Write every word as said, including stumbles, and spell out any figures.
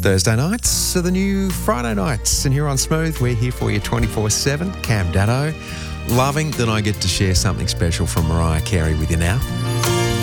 Thursday nights are the new Friday nights, and here on Smooth, we're here for you twenty-four seven. Cam Daddo, loving that I get to share something special from Mariah Carey with you now.